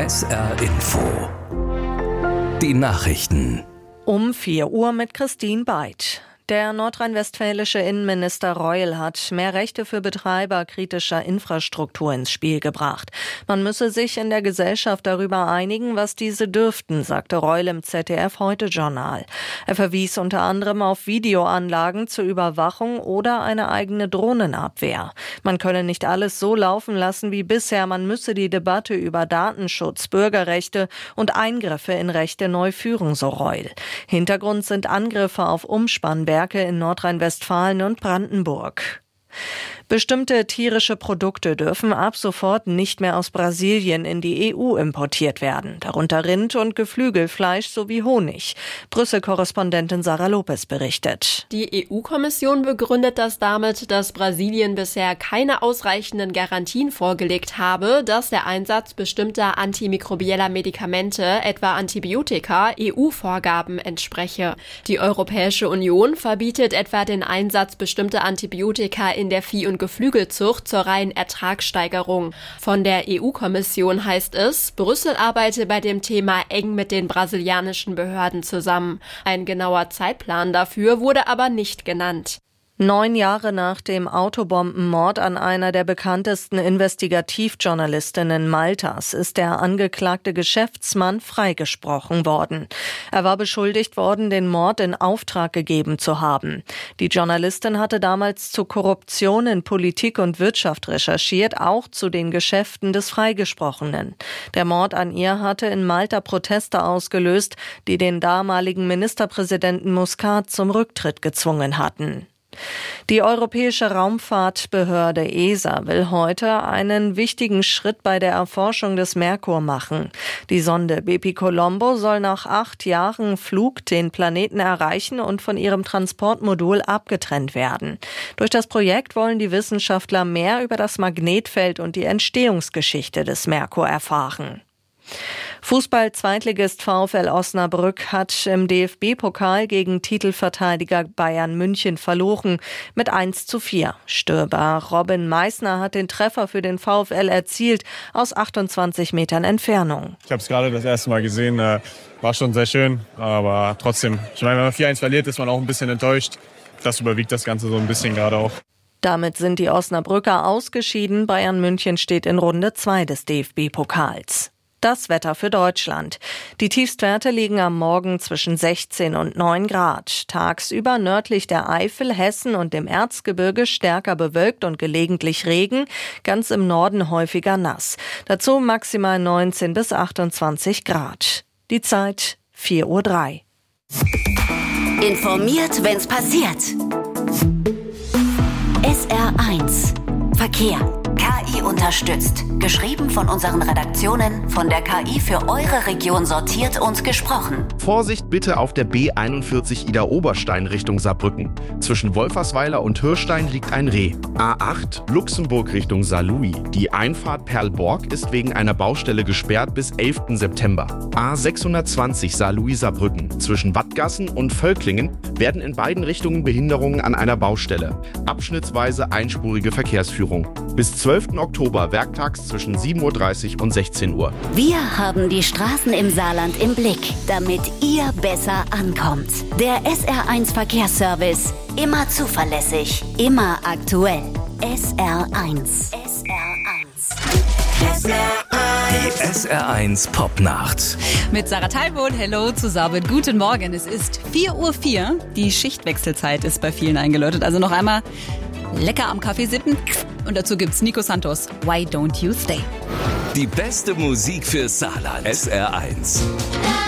SR Info. Die Nachrichten. Um 4 Uhr mit Christine Beid. Der nordrhein-westfälische Innenminister Reul hat mehr Rechte für Betreiber kritischer Infrastruktur ins Spiel gebracht. Man müsse sich in der Gesellschaft darüber einigen, was diese dürften, sagte Reul im ZDF-Heute-Journal. Er verwies unter anderem auf Videoanlagen zur Überwachung oder eine eigene Drohnenabwehr. Man könne nicht alles so laufen lassen wie bisher, man müsse die Debatte über Datenschutz, Bürgerrechte und Eingriffe in Rechte neu führen, so Reul. Hintergrund sind Angriffe auf Umspannwerke in Nordrhein-Westfalen und Brandenburg. Bestimmte tierische Produkte dürfen ab sofort nicht mehr aus Brasilien in die EU importiert werden, darunter Rind- und Geflügelfleisch sowie Honig. Brüssel-Korrespondentin Sarah Lopez berichtet. Die EU-Kommission begründet das damit, dass Brasilien bisher keine ausreichenden Garantien vorgelegt habe, dass der Einsatz bestimmter antimikrobieller Medikamente, etwa Antibiotika, EU-Vorgaben entspreche. Die Europäische Union verbietet etwa den Einsatz bestimmter Antibiotika in der Vieh- und Geflügelzucht zur reinen Ertragssteigerung. Von der EU-Kommission heißt es, Brüssel arbeite bei dem Thema eng mit den brasilianischen Behörden zusammen. Ein genauer Zeitplan dafür wurde aber nicht genannt. 9 Jahre nach dem Autobombenmord an einer der bekanntesten Investigativjournalistinnen Maltas ist der angeklagte Geschäftsmann freigesprochen worden. Er war beschuldigt worden, den Mord in Auftrag gegeben zu haben. Die Journalistin hatte damals zu Korruption in Politik und Wirtschaft recherchiert, auch zu den Geschäften des Freigesprochenen. Der Mord an ihr hatte in Malta Proteste ausgelöst, die den damaligen Ministerpräsidenten Muscat zum Rücktritt gezwungen hatten. Die Europäische Raumfahrtbehörde ESA will heute einen wichtigen Schritt bei der Erforschung des Merkur machen. Die Sonde Bepi-Colombo soll nach 8 Jahren Flug den Planeten erreichen und von ihrem Transportmodul abgetrennt werden. Durch das Projekt wollen die Wissenschaftler mehr über das Magnetfeld und die Entstehungsgeschichte des Merkur erfahren. Fußball-Zweitligist VfL Osnabrück hat im DFB-Pokal gegen Titelverteidiger Bayern München verloren mit 1:4. Stürmer Robin Meissner hat den Treffer für den VfL erzielt aus 28 Metern Entfernung. Ich habe es gerade das erste Mal gesehen, war schon sehr schön, aber trotzdem, ich meine, wenn man 4-1 verliert, ist man auch ein bisschen enttäuscht. Das überwiegt das Ganze so ein bisschen gerade auch. Damit sind die Osnabrücker ausgeschieden. Bayern München steht in Runde 2 des DFB-Pokals. Das Wetter für Deutschland. Die Tiefstwerte liegen am Morgen zwischen 16 und 9 Grad. Tagsüber nördlich der Eifel, Hessen und dem Erzgebirge stärker bewölkt und gelegentlich Regen, ganz im Norden häufiger nass. Dazu maximal 19 bis 28 Grad. Die Zeit 4:03 Uhr. Informiert, wenn's passiert. SR1 Verkehr. KI unterstützt. Geschrieben von unseren Redaktionen, von der KI für eure Region sortiert und gesprochen. Vorsicht bitte auf der B41 Idar-Oberstein Richtung Saarbrücken. Zwischen Wolfersweiler und Hirstein liegt ein Reh. A8 Luxemburg Richtung Saarlouis. Die Einfahrt Perlborg ist wegen einer Baustelle gesperrt bis 11. September. A620 Saarlouis-Saarbrücken. Zwischen Wattgassen und Völklingen werden in beiden Richtungen Behinderungen an einer Baustelle. Abschnittsweise einspurige Verkehrsführung. Bis 12. Oktober werktags zwischen 7:30 Uhr und 16 Uhr. Wir haben die Straßen im Saarland im Blick, damit ihr besser ankommt. Der SR1 Verkehrsservice. Immer zuverlässig, immer aktuell. SR1. SR1. Die SR1 Popnacht. Mit Sarah Teilwohl, hello zusammen, guten Morgen. Es ist 4:04 Uhr, die Schichtwechselzeit ist bei vielen eingeläutet. Also noch einmal lecker am Kaffee sippen und dazu gibt's Nico Santos, Why Don't You Stay? Die beste Musik für Saarland. SR1.